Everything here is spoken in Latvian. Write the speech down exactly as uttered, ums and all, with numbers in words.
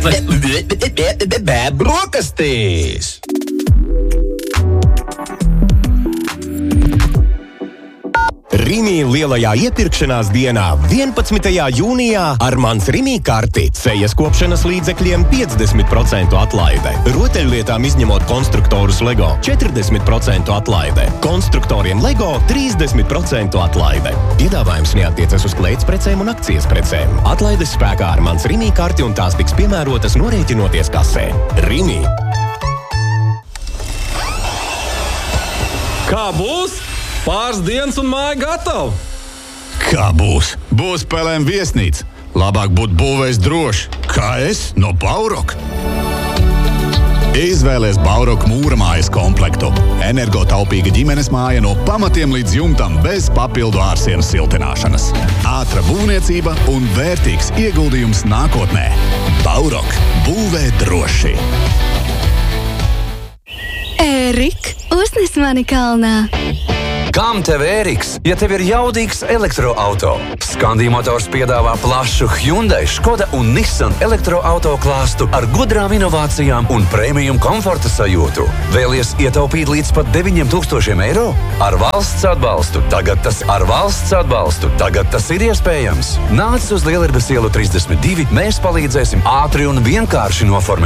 Brokastīs! Rimi lielajā iepirkšanās dienā vienpadsmitajā jūnijā ar mans Rimi karti sejas kopšanas līdzekļiem piecdesmit procentu atlaide. Rotaļlietām izņemot konstruktorus Lego četrdesmit procentu atlaide. Konstruktoriem Lego trīsdesmit procentu atlaide. Piedāvājums neattiecas uz klētsprecēm un akcijas precēm. Atlaides spēkā ar mans Rimi karti un tās tiks piemērotas norēķinoties kasē. Rimi! Kā būs? Pāris dienas un māja gatava. Kā būs? Būs Pelēm viesnīca. Labāk būt būvējis droši. Kā es no Bauroka. Izvēlies Bauroka mūra mājas komplektu. Energotaupīga ģimenes māja no pamatiem līdz jumtam bez papildu ārsienas siltināšanas. Ātra būvniecība un vērtīgs ieguldījums nākotnē. Bauroka. Būvē droši. Ērik, uznes mani kalnā. Kam tev, Ēriks, ja tev ir jaudīgs elektroauto? Skandī Motors piedāvā plašu Hyundai, Škoda un Nissan elektroauto klāstu ar gudrām inovācijām un premium komforta sajūtu. Vēlies ietaupīt līdz pat deviņiem tūkstošiem eiro? Ar valsts atbalstu. Tagad tas ar valsts atbalstu. Tagad tas ir iespējams. Nāc uz Lielarbes ielu trīsdesmit divi, mēs palīdzēsim ātri un vienkārši noformēt